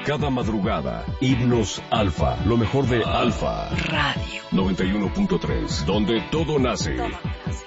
Cada madrugada, Himnos Alfa, lo mejor de Alfa Radio 91.3, donde todo nace.